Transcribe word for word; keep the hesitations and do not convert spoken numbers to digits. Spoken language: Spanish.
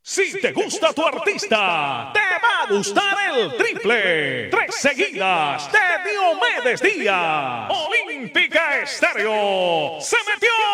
Si te gusta tu artista, te va a gustar el triple. Tres seguidas de Diomedes Díaz. Olímpica Estéreo se metió